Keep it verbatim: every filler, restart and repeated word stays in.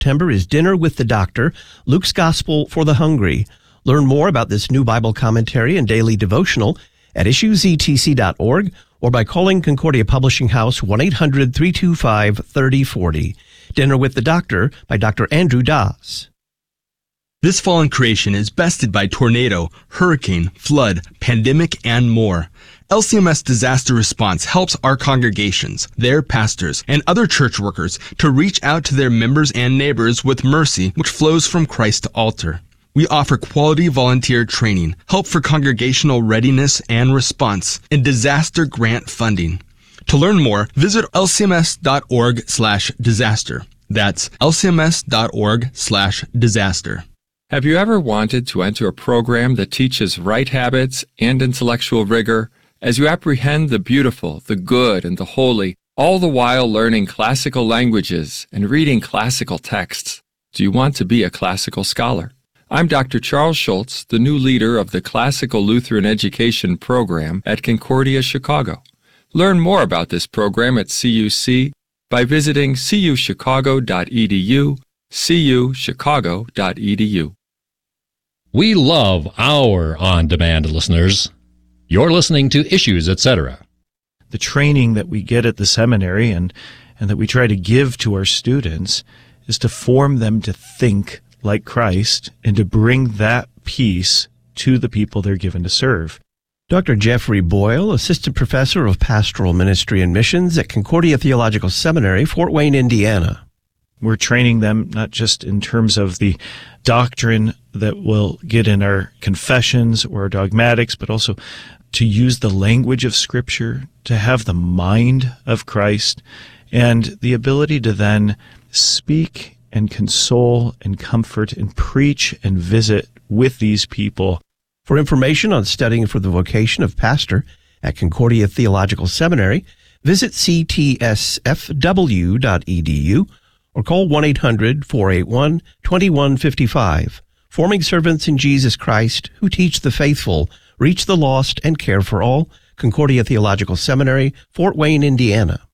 September is Dinner with the Doctor, Luke's Gospel for the Hungry. Learn more about this new Bible commentary and daily devotional at issues e t c dot org or by calling Concordia Publishing House one eight hundred, three two five, three oh four oh. Dinner with the Doctor by Doctor Andrew Das. This fallen creation is bested by tornado, hurricane, flood, pandemic, and more. L C M S Disaster Response helps our congregations, their pastors, and other church workers to reach out to their members and neighbors with mercy which flows from Christ to altar. We offer quality volunteer training, help for congregational readiness and response, and disaster grant funding. To learn more, visit l c m s dot org slash disaster. That's l c m s dot org slash disaster. Have you ever wanted to enter a program that teaches right habits and intellectual rigor as you apprehend the beautiful, the good, and the holy, all the while learning classical languages and reading classical texts? Do you want to be a classical scholar? I'm Doctor Charles Schultz, the new leader of the Classical Lutheran Education Program at Concordia Chicago. Learn more about this program at C U C by visiting c u chicago dot e d u, c u chicago dot e d u. We love our on-demand listeners. You're listening to Issues, et cetera. The training that we get at the seminary and, and that we try to give to our students is to form them to think like Christ and to bring that peace to the people they're given to serve. Doctor Jeffrey Boyle, Assistant Professor of Pastoral Ministry and Missions at Concordia Theological Seminary, Fort Wayne, Indiana. We're training them not just in terms of the doctrine that we'll get in our confessions or our dogmatics, but also to use the language of Scripture, to have the mind of Christ, and the ability to then speak and console and comfort and preach and visit with these people. For information on studying for the vocation of pastor at Concordia Theological Seminary, visit c t s f w dot e d u or call one eight hundred, four eight one, two one five five. Forming servants in Jesus Christ who teach the faithful, reach the lost, and care for all. Concordia Theological Seminary, Fort Wayne, Indiana.